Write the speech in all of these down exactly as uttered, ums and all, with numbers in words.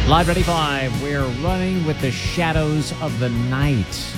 Live ninety-five, we're running with the shadows of the night.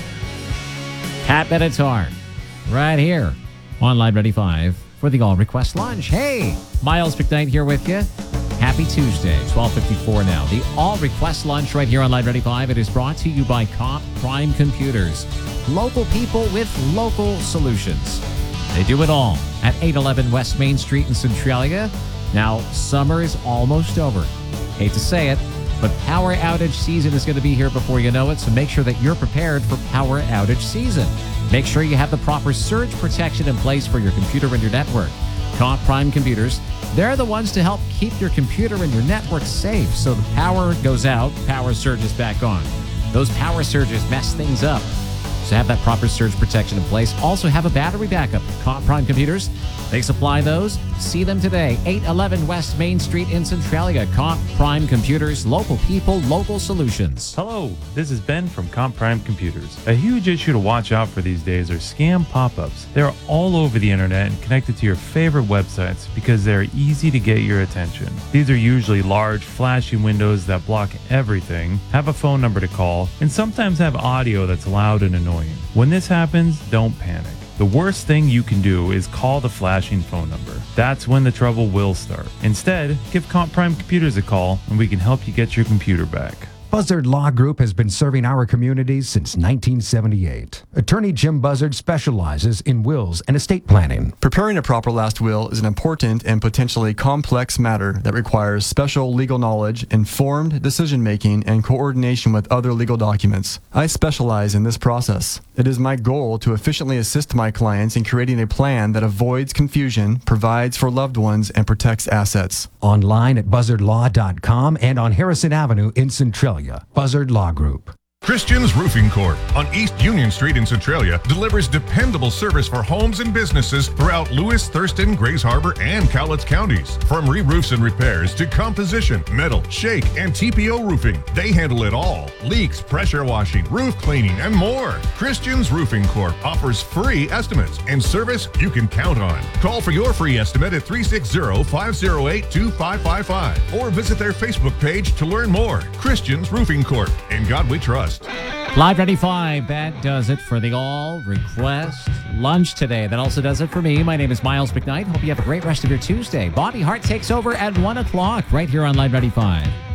Pat Benatar, right here on Live ninety-five for the All Request Lunch. Hey, Miles McKnight here with you. Happy Tuesday, twelve fifty-four now. The All Request Lunch right here on Live ninety-five. It is brought to you by Comp Prime Computers. Local people with local solutions. They do it all at eight eleven West Main Street in Centralia. Now, summer is almost over. Hate to say it, but power outage season is going to be here before you know it, so make sure that you're prepared for power outage season. Make sure you have the proper surge protection in place for your computer and your network. Comp Prime Computers, they're the ones to help keep your computer and your network safe, so the power goes out, power surges back on. Those power surges mess things up. So have that proper surge protection in place. Also have a battery backup. Comp Prime Computers, they supply those. See them today. eight eleven West Main Street in Centralia. Comp Prime Computers, local people, local solutions. Hello, this is Ben from Comp Prime Computers. A huge issue to watch out for these days are scam pop-ups. They're all over the internet and connected to your favorite websites because they're easy to get your attention. These are usually large, flashy windows that block everything, have a phone number to call, and sometimes have audio that's loud and annoying. When this happens, don't panic. The worst thing you can do is call the flashing phone number. That's when the trouble will start. Instead, give Comp Prime Computers a call and we can help you get your computer back. Buzzard Law Group has been serving our communities since nineteen seventy-eight. Attorney Jim Buzzard specializes in wills and estate planning. Preparing a proper last will is an important and potentially complex matter that requires special legal knowledge, informed decision-making, and coordination with other legal documents. I specialize in this process. It is my goal to efficiently assist my clients in creating a plan that avoids confusion, provides for loved ones, and protects assets. Online at buzzard law dot com and on Harrison Avenue in Centralia. Buzzard Law Group. Christian's Roofing Corp on East Union Street in Centralia delivers dependable service for homes and businesses throughout Lewis, Thurston, Grays Harbor, and Cowlitz counties. From re-roofs and repairs to composition, metal, shake, and T P O roofing, they handle it all. Leaks, pressure washing, roof cleaning, and more. Christian's Roofing Corp offers free estimates and service you can count on. Call for your free estimate at three six zero, five zero eight, two five five five or visit their Facebook page to learn more. Christian's Roofing Corp. In God we trust. Live ninety-five, that does it for the All Request Lunch today. That also does it for me. My name is Miles McKnight. Hope you have a great rest of your Tuesday. Bobby Hart takes over at one o'clock right here on Live ninety-five.